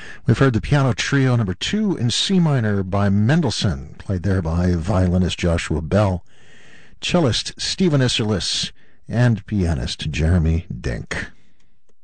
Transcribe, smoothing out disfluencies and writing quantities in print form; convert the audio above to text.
We've heard the Piano Trio number 2 in C minor by Mendelssohn, played there by violinist Joshua Bell, cellist Stephen Isserlis, and pianist Jeremy Dink.